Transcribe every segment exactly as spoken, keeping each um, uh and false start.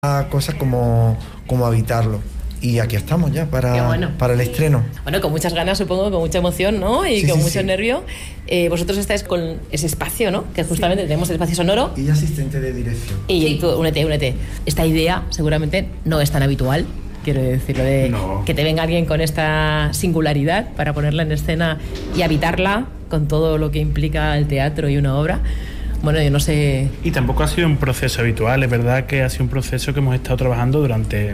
cosas como, como habitarlo. Y aquí estamos ya para, bueno. para el estreno. Bueno, con muchas ganas, supongo, con mucha emoción, ¿no? Y sí, con sí, mucho sí. nervio. Eh, vosotros estáis con ese espacio, ¿no? Que justamente sí. tenemos el espacio sonoro. Y asistente de dirección. Y sí. tú, únete, únete. Esta idea seguramente no es tan habitual. Quiero decirlo de no. que te venga alguien con esta singularidad para ponerla en escena y habitarla con todo lo que implica el teatro y una obra. Bueno, yo no sé... Y tampoco ha sido un proceso habitual, es verdad que ha sido un proceso que hemos estado trabajando durante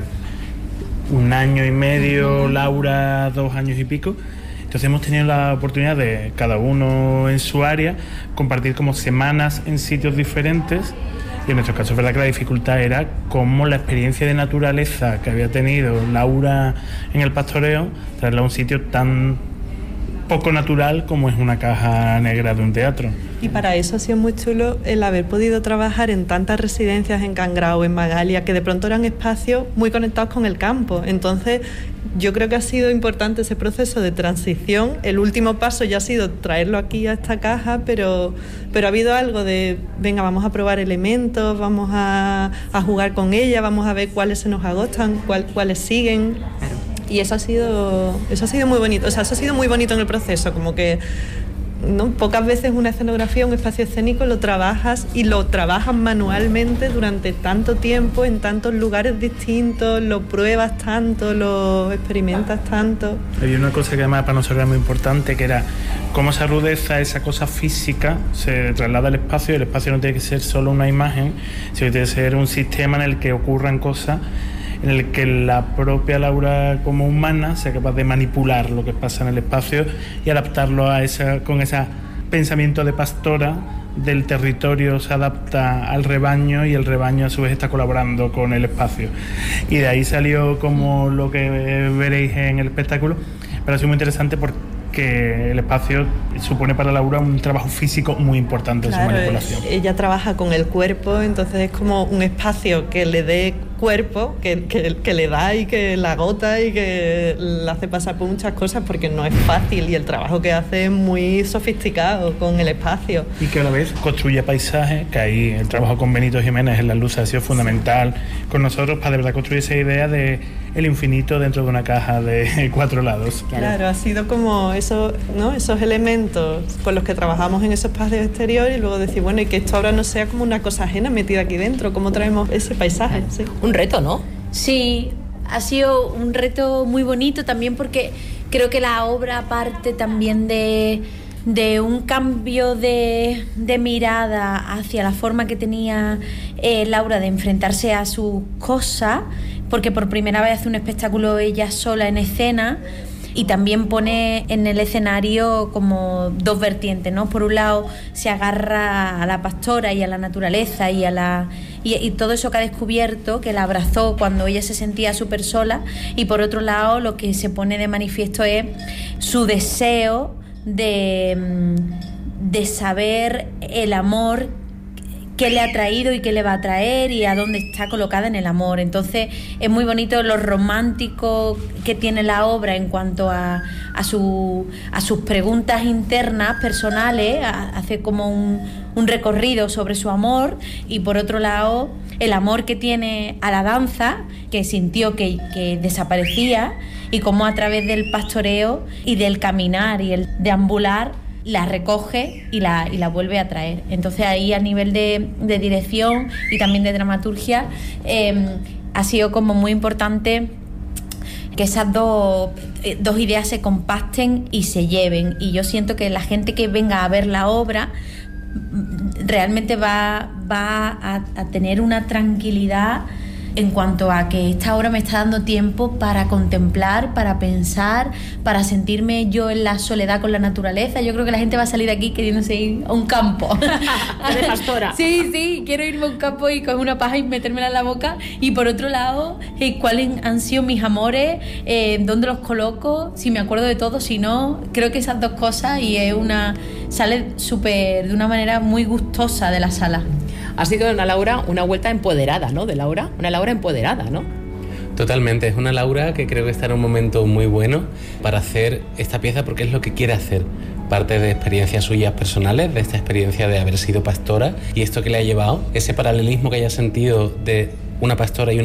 un año y medio, Laura dos años y pico. Entonces hemos tenido la oportunidad de, cada uno en su área, compartir como semanas en sitios diferentes. Y en nuestro caso es verdad que la dificultad era cómo la experiencia de naturaleza que había tenido Laura en el pastoreo, traerla a un sitio tan poco natural como es una caja negra de un teatro. Y para eso ha sido muy chulo el haber podido trabajar en tantas residencias en Cangrao, en Magalia, que de pronto eran espacios muy conectados con el campo. Entonces yo creo que ha sido importante ese proceso de transición. El último paso ya ha sido traerlo aquí a esta caja, pero, pero ha habido algo de, venga, vamos a probar elementos, vamos a, a jugar con ella, vamos a ver cuáles se nos agotan, cuál, cuáles siguen. Y eso ha sido eso ha sido muy bonito, o sea, eso ha sido muy bonito en el proceso, como que ¿no? Pocas veces una escenografía, un espacio escénico lo trabajas y lo trabajas manualmente durante tanto tiempo, en tantos lugares distintos, lo pruebas tanto, lo experimentas tanto. Había una cosa que además para nosotros era muy importante, que era cómo esa rudeza, esa cosa física se traslada al espacio, y el espacio no tiene que ser solo una imagen, sino que tiene que ser un sistema en el que ocurran cosas, en el que la propia Laura como humana sea capaz de manipular lo que pasa en el espacio y adaptarlo a esa, con ese pensamiento de pastora del territorio, se adapta al rebaño y el rebaño a su vez está colaborando con el espacio. Y de ahí salió como lo que veréis en el espectáculo, pero ha sido muy interesante porque que el espacio supone para Laura un trabajo físico muy importante, claro, en su manipulación. Ella trabaja con el cuerpo, entonces es como un espacio que le dé cuerpo, que, que, que le da y que la agota y que la hace pasar por muchas cosas, porque no es fácil y el trabajo que hace es muy sofisticado con el espacio. Y que a la vez construye paisajes, que ahí el trabajo con Benito Jiménez en las luces ha sido fundamental con nosotros para de verdad construir esa idea de el infinito dentro de una caja de cuatro lados. Claro, claro ha sido como eso, ¿no? Esos elementos con los que trabajamos en esos espacios exteriores y luego decir, bueno, y que esto ahora no sea como una cosa ajena metida aquí dentro, ¿cómo traemos ese paisaje? Sí. Un reto, ¿no? Sí, ha sido un reto muy bonito también porque creo que la obra parte también de, de un cambio de, de mirada hacia la forma que tenía eh, Laura de enfrentarse a sus cosas, porque por primera vez hace un espectáculo ella sola en escena. Y también pone en el escenario como dos vertientes, ¿no? Por un lado se agarra a la pastora y a la naturaleza y a la y, y todo eso que ha descubierto, que la abrazó cuando ella se sentía súper sola, y por otro lado lo que se pone de manifiesto es su deseo de, de saber el amor qué le ha traído y qué le va a traer y a dónde está colocada en el amor. Entonces es muy bonito lo romántico que tiene la obra en cuanto a, a, su, a sus preguntas internas, personales, a, hace como un, un recorrido sobre su amor, y por otro lado el amor que tiene a la danza, que sintió que, que desaparecía, y cómo a través del pastoreo y del caminar y el deambular la recoge y la, y la vuelve a traer. Entonces ahí a nivel de, de dirección y también de dramaturgia eh, ha sido como muy importante que esas dos, eh, dos ideas se compacten y se lleven, y yo siento que la gente que venga a ver la obra realmente va, va a, a tener una tranquilidad en cuanto a que esta obra me está dando tiempo para contemplar, para pensar, para sentirme yo en la soledad con la naturaleza. Yo creo que la gente va a salir de aquí queriéndose ir a un campo. De pastora. Sí, sí, quiero irme a un campo y coger una paja y metérmela en la boca. Y por otro lado, eh, cuáles han sido mis amores, eh, dónde los coloco, si me acuerdo de todo, si no. Creo que esas dos cosas, y es una sale súper, de una manera muy gustosa de la sala. Ha sido una Laura, una vuelta empoderada, ¿no? De Laura, una Laura empoderada, ¿no? Totalmente, es una Laura que creo que está en un momento muy bueno para hacer esta pieza porque es lo que quiere hacer. Parte de experiencias suyas personales, de esta experiencia de haber sido pastora, y esto que le ha llevado, ese paralelismo que haya sentido de una pastora y una